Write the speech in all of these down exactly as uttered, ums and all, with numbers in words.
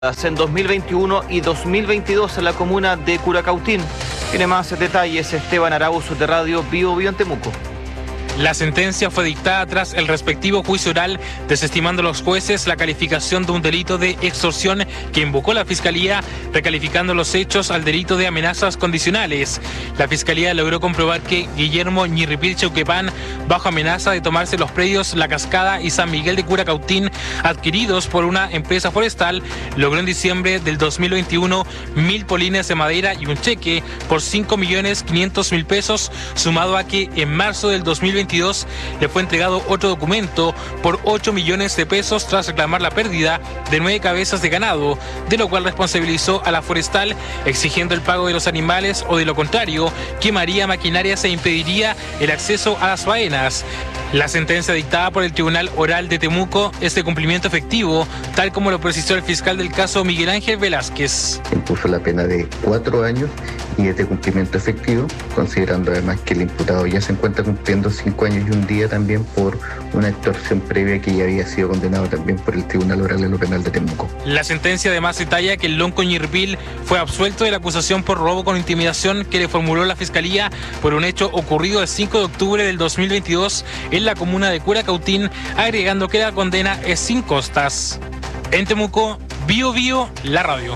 en dos mil veintiuno y dos mil veintidós en la comuna de Curacautín. Tiene más detalles Esteban Arauz de Radio Bio Bio en Temuco. La sentencia fue dictada tras el respectivo juicio oral, desestimando los jueces la calificación de un delito de extorsión que invocó la Fiscalía, recalificando los hechos al delito de amenazas condicionales. La Fiscalía logró comprobar que Guillermo Ñirripil Cheuquepán, bajo amenaza de tomarse los predios La Cascada y San Miguel de Curacautín, adquiridos por una empresa forestal, logró en diciembre del dos mil veintiuno mil polines de madera y un cheque por cinco millones quinientos mil pesos, sumado a que en marzo del dos mil veintidós le fue entregado otro documento por ocho millones de pesos tras reclamar la pérdida de nueve cabezas de ganado, de lo cual responsabilizó a la forestal exigiendo el pago de los animales o de lo contrario quemaría maquinarias e impediría el acceso a las faenas. La sentencia dictada por el Tribunal Oral de Temuco es de cumplimiento efectivo, tal como lo precisó el fiscal del caso Miguel Ángel Velázquez. Impuso la pena de cuatro años y es de cumplimiento efectivo, considerando además que el imputado ya se encuentra cumpliendo cinco años y un día también por una extorsión previa que ya había sido condenado también por el Tribunal Oral de lo Penal de Temuco. La sentencia además detalla que el lonco Ñirripil fue absuelto de la acusación por robo con intimidación que le formuló la Fiscalía por un hecho ocurrido el cinco de octubre del dos mil veintidós en la comuna de Curacautín, agregando que la condena es sin costas. En Temuco, Bio Bio, la radio.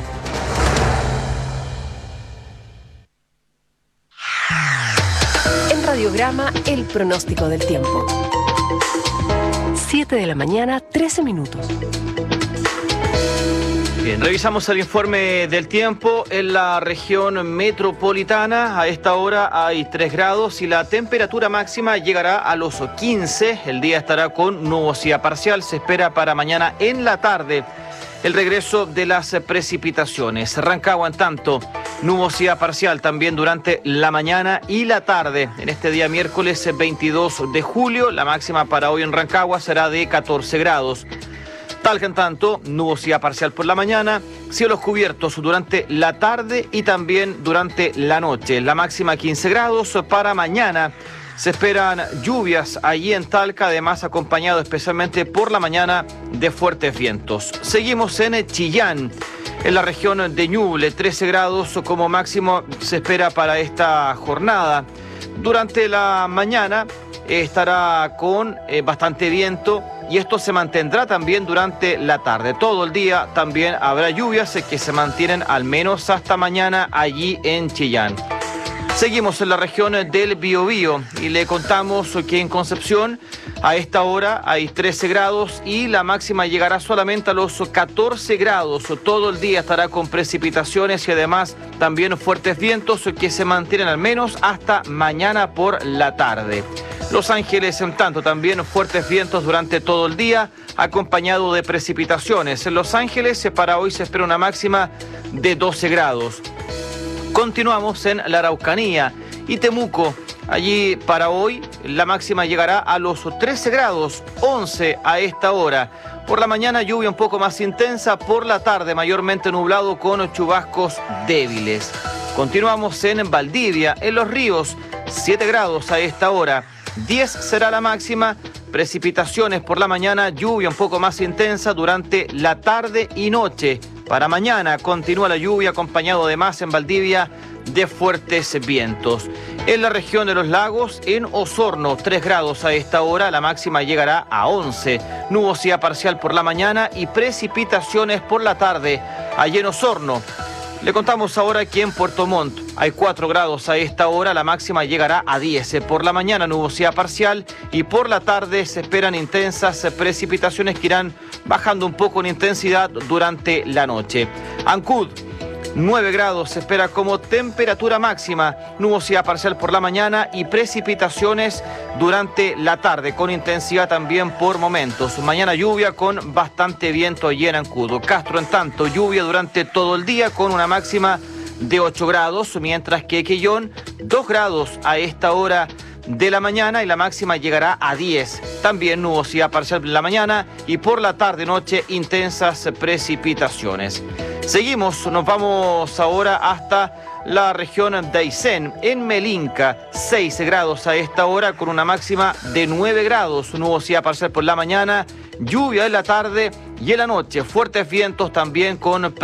Radiograma, el pronóstico del tiempo. siete de la mañana, trece minutos. Bien, revisamos el informe del tiempo en la región metropolitana. A esta hora hay tres grados y la temperatura máxima llegará a los quince. El día estará con nubosidad parcial. Se espera para mañana en la tarde el regreso de las precipitaciones. Rancagua, en tanto, nubosidad parcial también durante la mañana y la tarde. En este día miércoles veintidós de julio, la máxima para hoy en Rancagua será de catorce grados. Talca, en tanto, nubosidad parcial por la mañana, cielos cubiertos durante la tarde y también durante la noche. La máxima quince grados para mañana. Se esperan lluvias allí en Talca, además acompañado especialmente por la mañana de fuertes vientos. Seguimos en Chillán, en la región de Ñuble, trece grados como máximo se espera para esta jornada. Durante la mañana estará con eh, bastante viento y esto se mantendrá también durante la tarde. Todo el día también habrá lluvias que se mantienen al menos hasta mañana allí en Chillán. Seguimos en la región del Biobío y le contamos que en Concepción a esta hora hay trece grados y la máxima llegará solamente a los catorce grados. Todo el día estará con precipitaciones y además también fuertes vientos que se mantienen al menos hasta mañana por la tarde. Los Ángeles, en tanto, también fuertes vientos durante todo el día, acompañado de precipitaciones. En Los Ángeles para hoy se espera una máxima de doce grados. Continuamos en la Araucanía y Temuco. Allí para hoy la máxima llegará a los trece grados, once a esta hora. Por la mañana lluvia un poco más intensa, por la tarde mayormente nublado con chubascos débiles. Continuamos en Valdivia, en Los Ríos, siete grados a esta hora, diez será la máxima. Precipitaciones por la mañana, lluvia un poco más intensa durante la tarde y noche. Para mañana continúa la lluvia acompañado además en Valdivia de fuertes vientos. En la región de los lagos, en Osorno, tres grados a esta hora, la máxima llegará a once. Nubosidad parcial por la mañana y precipitaciones por la tarde. Allí en Osorno. Le contamos ahora que en Puerto Montt hay cuatro grados a esta hora, la máxima llegará a diez. Por la mañana nubosidad parcial y por la tarde se esperan intensas precipitaciones que irán bajando un poco en intensidad durante la noche. Ancud, nueve grados se espera como temperatura máxima, nubosidad parcial por la mañana y precipitaciones durante la tarde, con intensidad también por momentos. Mañana lluvia con bastante viento allí en Ancud. Castro, en tanto, lluvia durante todo el día con una máxima de ocho grados, mientras que Quellón, dos grados a esta hora de la mañana y la máxima llegará a diez. También nubosidad parcial en la mañana y por la tarde-noche intensas precipitaciones. Seguimos, nos vamos ahora hasta la región de Aysén, en Melinca, seis grados a esta hora con una máxima de nueve grados, nubosidad parcial por la mañana, lluvia en la tarde y en la noche fuertes vientos también con